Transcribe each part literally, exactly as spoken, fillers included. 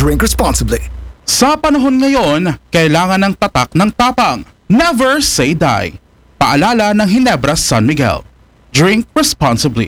Drink responsibly. Sa panahon ngayon, kailangan ng tatak ng tapang. Never say die. Paalala ng Ginebra San Miguel. Drink responsibly.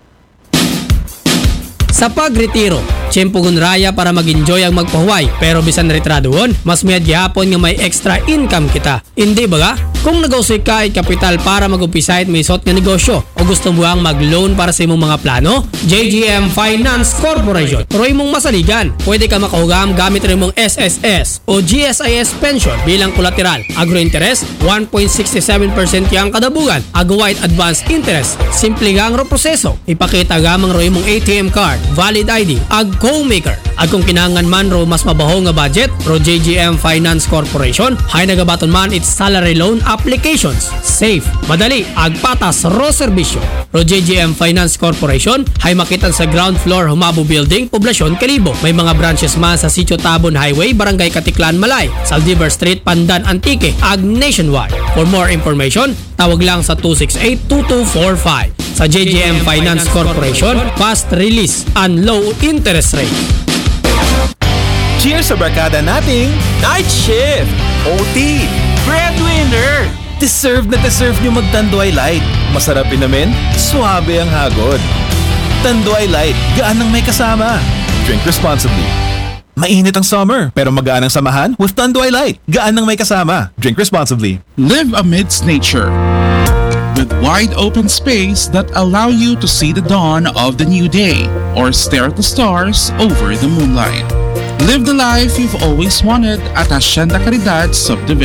Sa pagretiro, tiyempo gunraya para mag-enjoy ang magpahuway, pero bisan retradoon, mas may gihapon nga may extra income kita. Hindi ba ga? Kung nag-usay ka ay kapital para mag-umpisa at may isot nga negosyo o gusto mo ang mag-loan para sa imong mga plano, J G M Finance Corporation. Roy mong masaligan, pwede ka makahugam gamit rin mong S S S o G S I S pension bilang kolateral. Agro-interest, one point six seven percent yang kadabugan. Agawait advance interest. Simple gang ro proseso. Ipakita gamang roy mong A T M card, valid I D, ag co-maker. At kung kinangan man ro mas mabaho nga budget, ro J G M Finance Corporation, hay nagabaton man its salary loan applications. Safe, madali, ag patas ro serbisyo. Ro J G M Finance Corporation, hay makitan sa ground floor Humabo Building, Poblasyon, Kalibo. May mga branches man sa Sitio Tabon Highway, Barangay Katiklan, Malay, Saldivar Street, Pandan, Antique, ag nationwide. For more information, tawag lang sa two six eight, two two four five. Sa J G M Finance Corporation, fast release and low interest rate. Cheers sa barkada nating Night Shift! O T! Breadwinner! Deserve na deserve nyo mag-Tanduay Light. Masarap namin, suabe ang hagod. Tanduay Light, gaan ng may kasama. Drink responsibly. Mainit ang summer, pero magaan ang samahan with Tanduay Light. Gaan ng may kasama. Drink responsibly. Live amidst nature. With wide open space that allow you to see the dawn of the new day or stare at the stars over the moonlight. Live the life you've always wanted at Hacienda Caridad Subdivision.